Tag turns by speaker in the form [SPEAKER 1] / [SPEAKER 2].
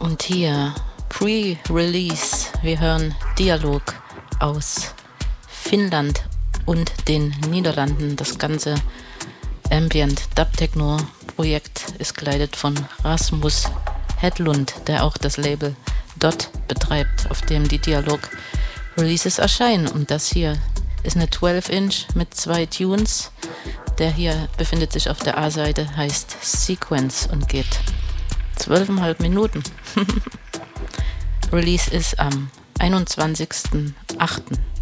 [SPEAKER 1] Und hier Pre-Release. Wir hören Dialog aus Finnland und den Niederlanden. Das ganze Ambient Dub Techno Projekt ist geleitet von Rasmus Hedlund, der auch das Label Dot betreibt, auf dem die Dialog Releases erscheinen. Und das hier ist eine 12-Inch mit 2 Tunes. Der hier befindet sich auf der A-Seite, heißt Sequence und geht 12,5 Minuten. Release ist am 21.08.